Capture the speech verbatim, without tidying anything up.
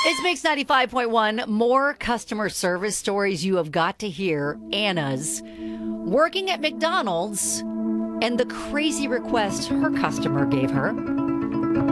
It's Mix ninety-five point one. More customer service stories you have got to hear. Anna's working at McDonald's and the crazy request her customer gave her.